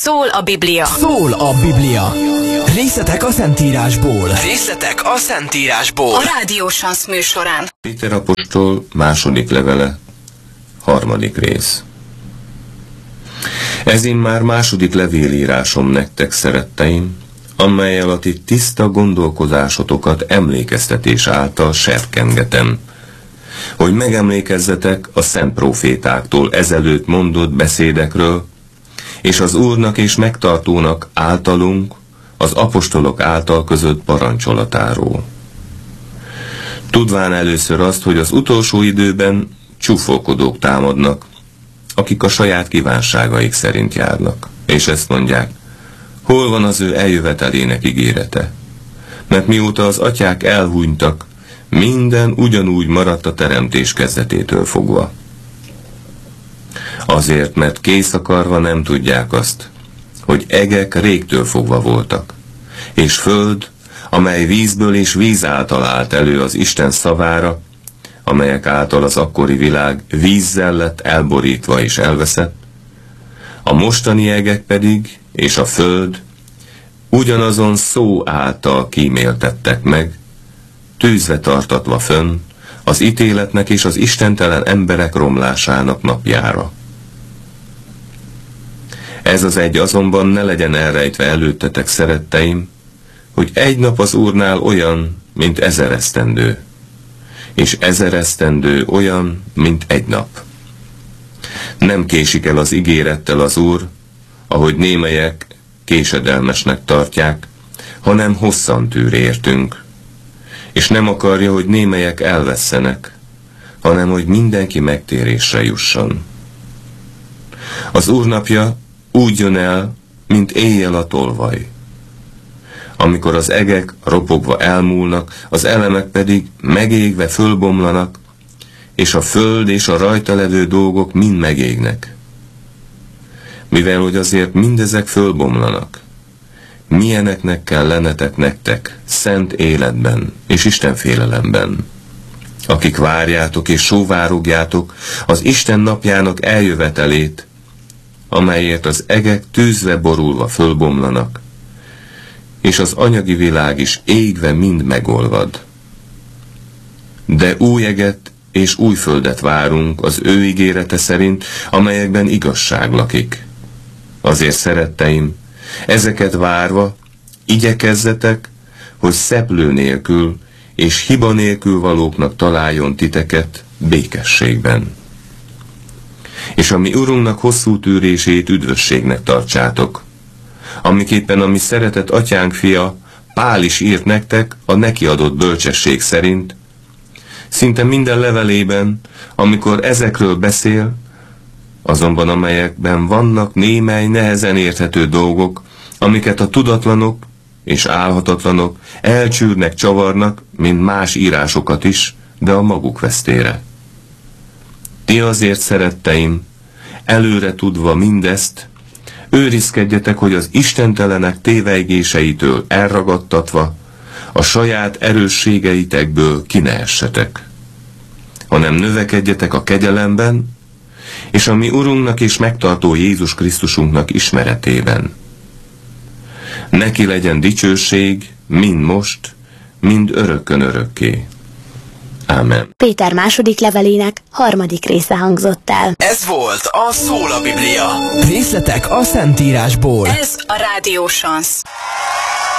Szól a Biblia. Szól a Biblia. Részletek a Szentírásból. Részletek a Szentírásból. A Rádió Sansz műsorán. Péter apostol második levele, 3. rész. Ez immár második levélírásom nektek, szeretteim, amellyel a ti tiszta gondolkozásotokat emlékeztetés által serkengetem, hogy megemlékezzetek a szent profétáktól ezelőtt mondott beszédekről, és az Úrnak és megtartónak általunk, az apostolok által között parancsolatáról. Tudván először azt, hogy az utolsó időben csúfolkodók támadnak, akik a saját kívánságaik szerint járnak, és ezt mondják: hol van az ő eljövetelének ígérete? Mert mióta az atyák elhunytak, minden ugyanúgy maradt a teremtés kezdetétől fogva. Azért, mert kész akarva nem tudják azt, hogy egek régtől fogva voltak, és föld, amely vízből és víz által állt elő az Isten szavára, amelyek által az akkori világ vízzel lett elborítva és elveszett, a mostani egek pedig és a föld ugyanazon szó által kíméltettek meg, tűzve tartatva fönn az ítéletnek és az istentelen emberek romlásának napjára. Ez az egy azonban ne legyen elrejtve előttetek, szeretteim, hogy egy nap az Úrnál olyan, mint 1000 esztendő, és 1000 esztendő olyan, mint egy nap. Nem késik el az ígérettel az Úr, ahogy némelyek késedelmesnek tartják, hanem hosszan tűr értünk, és nem akarja, hogy némelyek elvesszenek, hanem hogy mindenki megtérésre jusson. Az Úr napja úgy jön el, mint éjjel a tolvaj, amikor az egek ropogva elmúlnak, az elemek pedig megégve fölbomlanak, és a föld és a rajta levő dolgok mind megégnek. Mivel hogy azért mindezek fölbomlanak, milyeneknek kell lennetek nektek szent életben és Istenfélelemben, akik várjátok és sóvárogjátok az Isten napjának eljövetelét, amelyért az egek tűzve borulva fölbomlanak, és az anyagi világ is égve mind megolvad. De új eget és új földet várunk az ő ígérete szerint, amelyekben igazság lakik. Azért, szeretteim, ezeket várva igyekezzetek, hogy szeplő nélkül és hiba nélkül valóknak találjon titeket békességben. És a mi Urunknak hosszú tűrését üdvösségnek tartsátok, amiképpen a mi szeretett atyánk fia Pál is írt nektek a neki adott bölcsesség szerint, szinte minden levelében, amikor ezekről beszél, azonban amelyekben vannak némely nehezen érthető dolgok, amiket a tudatlanok és álhatatlanok elcsűrnek, csavarnak, mint más írásokat is, de a maguk vesztére. Ti azért, szeretteim, előre tudva mindezt, őrizkedjetek, hogy az istentelenek tévejgéseitől elragadtatva a saját erősségeitekből ki ne essetek, hanem növekedjetek a kegyelemben, és a mi Urunknak és megtartó Jézus Krisztusunknak ismeretében. Neki legyen dicsőség, mind most, mind örökkön örökké. Ámen. Péter második levelének 3. része hangzott el. Ez volt a Szól a Biblia. Részletek a Szentírásból. Ez a Rádió Sansz.